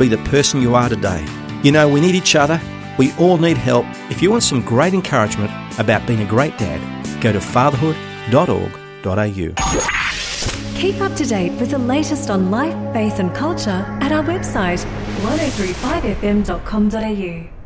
be the person you are today. You know, we need each other. We all need help. If you want some great encouragement about being a great dad, go to fatherhood.org.au. Keep up to date with the latest on life, faith and culture at our website 1035fm.com.au.